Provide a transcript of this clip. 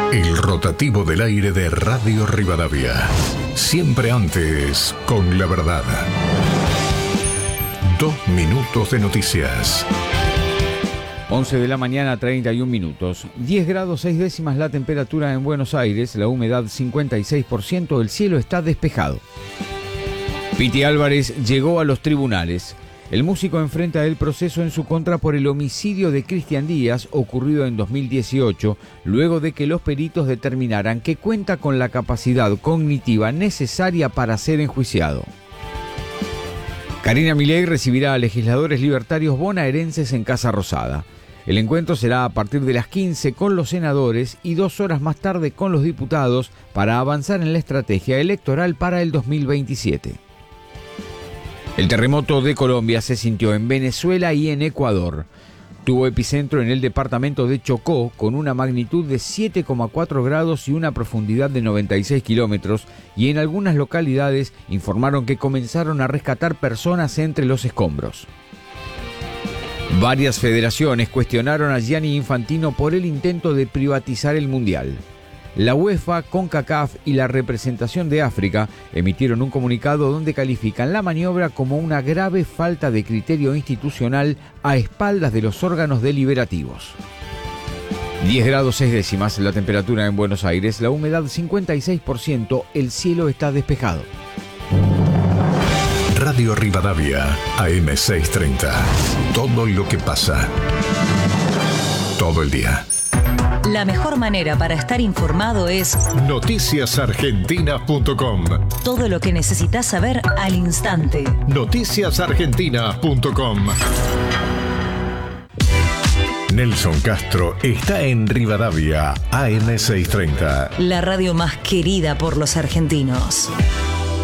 El rotativo del aire de Radio Rivadavia. Siempre antes, con la verdad. 2 minutos de noticias. 11 de la mañana, 31 minutos. 10 grados 6 décimas la temperatura en Buenos Aires, la humedad 56%, el cielo está despejado. Piti Álvarez llegó a los tribunales. El músico enfrenta el proceso en su contra por el homicidio de Cristian Díaz, ocurrido en 2018, luego de que los peritos determinaran que cuenta con la capacidad cognitiva necesaria para ser enjuiciado. Karina Milei recibirá a legisladores libertarios bonaerenses en Casa Rosada. El encuentro será a partir de las 15 con los senadores y 2 horas más tarde con los diputados para avanzar en la estrategia electoral para el 2027. El terremoto de Colombia se sintió en Venezuela y en Ecuador. Tuvo epicentro en el departamento de Chocó con una magnitud de 7,4 grados y una profundidad de 96 kilómetros, y en algunas localidades informaron que comenzaron a rescatar personas entre los escombros. Varias federaciones cuestionaron a Gianni Infantino por el intento de privatizar el Mundial. La UEFA, CONCACAF y la representación de África emitieron un comunicado donde califican la maniobra como una grave falta de criterio institucional a espaldas de los órganos deliberativos. 10 grados 6 décimas la temperatura en Buenos Aires, la humedad 56%, el cielo está despejado. Radio Rivadavia, AM 630. Todo lo que pasa. Todo el día. La mejor manera para estar informado es noticiasargentina.com. Todo lo que necesitas saber al instante. Noticiasargentina.com. Nelson Castro está en Rivadavia, AM 630. La radio más querida por los argentinos.